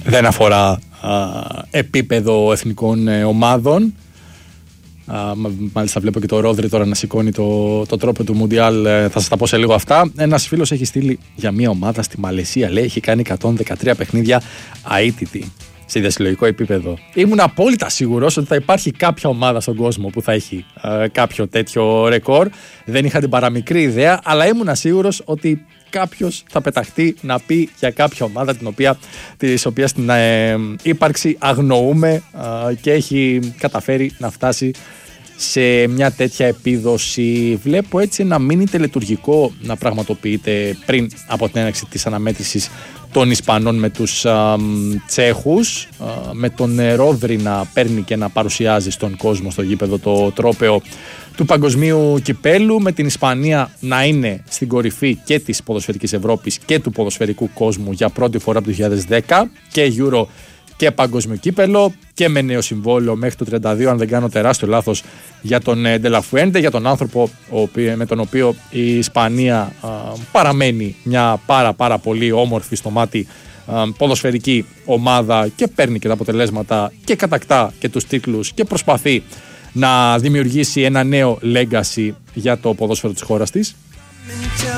Δεν αφορά επίπεδο εθνικών ομάδων. Μάλιστα βλέπω και το Ρόδρυ τώρα να σηκώνει το τρόπο του Μουντιάλ. Θα σας τα πω σε λίγο αυτά. Ένας φίλος έχει στείλει για μια ομάδα στη Μαλαισία, λέει, έχει κάνει 113 παιχνίδια αίτητη σε διασυλλογικό επίπεδο. Ήμουν απόλυτα σίγουρος ότι θα υπάρχει κάποια ομάδα στον κόσμο που θα έχει κάποιο τέτοιο ρεκόρ. Δεν είχα την παραμικρή ιδέα, αλλά ήμουν σίγουρος ότι κάποιος θα πεταχτεί να πει για κάποια ομάδα της οποίας την ύπαρξη αγνοούμε και έχει καταφέρει να φτάσει σε μια τέτοια επίδοση. Βλέπω έτσι ένα μίνι τελετουργικό να πραγματοποιείται πριν από την έναρξη της αναμέτρησης των Ισπανών με τους Τσέχους, με τον Ρόδρυ να παίρνει και να παρουσιάζει στον κόσμο στο γήπεδο το τρόπαιο του παγκοσμίου κυπέλου, με την Ισπανία να είναι στην κορυφή και της ποδοσφαιρικής Ευρώπης και του ποδοσφαιρικού κόσμου για πρώτη φορά από το 2010 και Euro και παγκόσμιο κύπελο και με νέο συμβόλαιο μέχρι το 32, αν δεν κάνω τεράστιο λάθος, για τον Ντελαφουέντε, για τον άνθρωπο με τον οποίο η Ισπανία παραμένει μια πάρα πολύ όμορφη στο μάτι ποδοσφαιρική ομάδα και παίρνει και τα αποτελέσματα και κατακτά και τους τίτλους και προσπαθεί να δημιουργήσει ένα νέο legacy για το ποδόσφαιρο της χώρας της.